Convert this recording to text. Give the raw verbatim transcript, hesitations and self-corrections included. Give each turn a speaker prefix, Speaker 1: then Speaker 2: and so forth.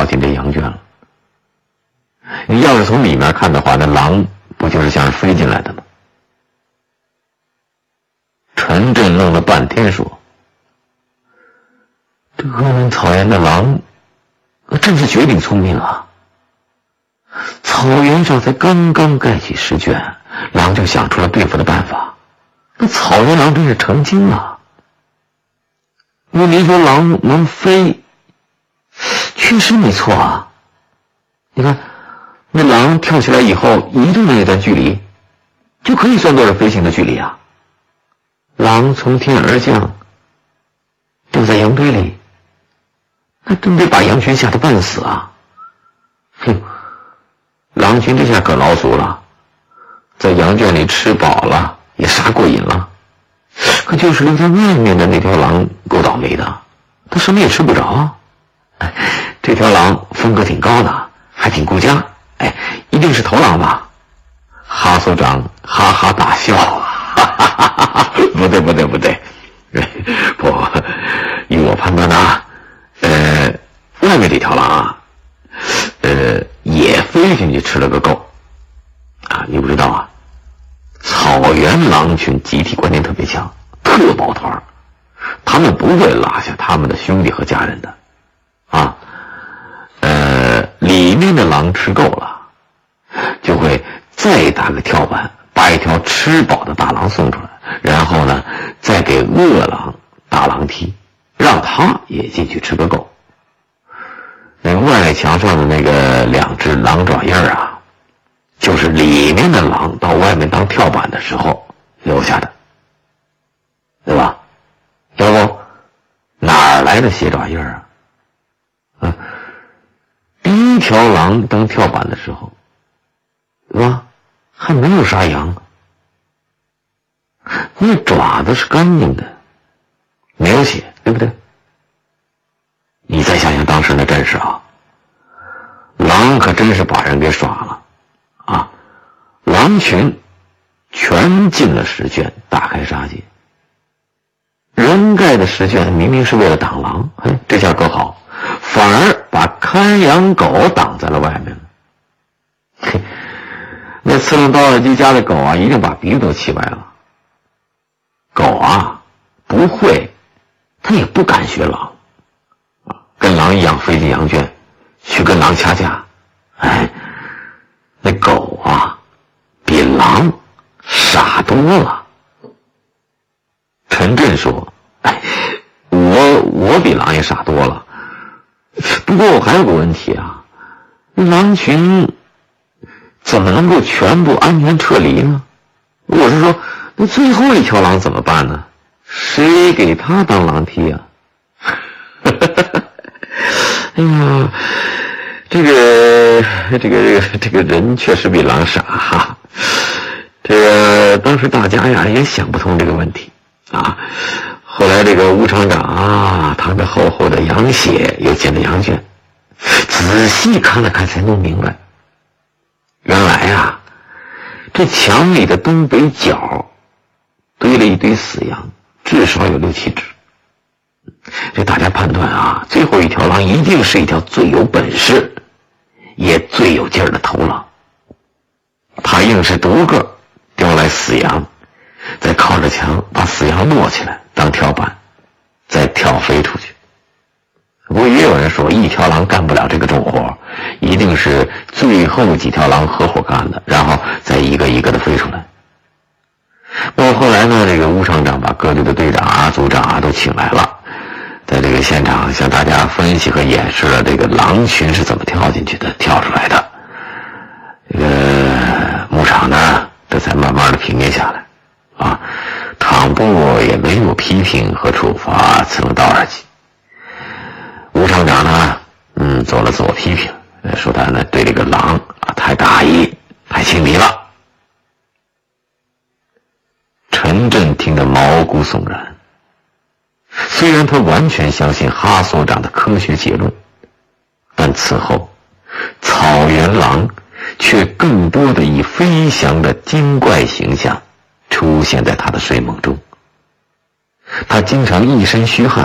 Speaker 1: 跳进这羊圈了。你要是从里面看的话，那狼不就是像是飞进来的吗？陈震愣了半天说，这鄂伦草原的狼真是绝顶聪明啊！草原上才刚刚盖起石圈，狼就想出了对付的办法，那草原狼真是成精了。因为您说狼能飞，确实没错啊。你看那狼跳起来以后移动的那段距离就可以算作是飞行的距离啊。狼从天而降掉在羊堆里，那真得把羊群吓得半死啊。哼，狼群这下可老足了，在羊圈里吃饱了也杀过瘾了，可就是留在外面的那条狼够倒霉的，它什么也吃不着。哎，这条狼风格挺高的，还挺顾家，哎，一定是头狼吧？哈所长哈哈大笑，哈哈哈哈，不对不对不对，不，以我判断呢，呃，外面这条狼啊，呃，也飞进去吃了个够啊！你不知道啊，草原狼群集体观念特别强，特抱团，他们不会落下他们的兄弟和家人的啊。呃，里面的狼吃够了，就会再打个跳板，把一条吃饱的大狼送出来，然后呢，再给饿狼打狼踢，让他也进去吃个够。那外墙上的那个两只狼爪印啊，就是里面的狼到外面当跳板的时候留下的，对吧？要不哪儿来的鞋爪印啊？啊，第一条狼当跳板的时候，对吧？还没有杀羊，那爪子是干净的，没有血，对不对？你再想想当时的阵势啊，狼可真是把人给耍了啊！狼群全进了石圈，大开杀戒。人盖的石圈明明是为了挡狼，哎，这下可好，反而把看羊狗挡在了外面了。嘿，那刺棱道尔基家的狗啊，一定把鼻子都气歪了。狗啊，不会，它也不敢学狼。跟狼一样飞进羊圈去跟狼掐架，哎，那狗啊比狼傻多了。陈震说，哎，我我比狼也傻多了，不过我还有个问题啊，狼群怎么能够全部安全撤离呢？我是说，那最后一条狼怎么办呢？谁给他当狼踢啊？哎呀，这个这个这个这个人确实比狼傻哈。这个当时大家呀也想不通这个问题啊。后来这个吴厂长啊，淌着厚厚的羊血又进了羊圈，仔细看了看才弄明白，原来啊，这墙里的东北角堆了一堆死羊，至少有六七只。这大家判断啊，最后一条狼一定是一条最有本事也最有劲儿的头狼，他硬是独个叼来死羊，再靠着墙把死羊摞起来当跳板，再跳飞出去。不过也有人说，一条狼干不了这个重活，一定是最后几条狼合伙干的，然后再一个一个的飞出来。不过后来呢，这个吴厂长把各队的队长啊、组长啊都请来了，在这个现场向大家分析和演示了这个狼群是怎么跳进去的、跳出来的。这个牧场呢，这才慢慢的平静下来啊，厂部也没有批评和处罚刺棱道尔基。吴厂长呢，嗯，做了自我批评，说他呢对这个狼啊太大意、太轻敌了。陈震听得毛骨悚然，虽然他完全相信哈所长的科学结论，但此后草原狼却更多的以飞翔的精怪形象出现在他的睡梦中。他经常一身虚汗，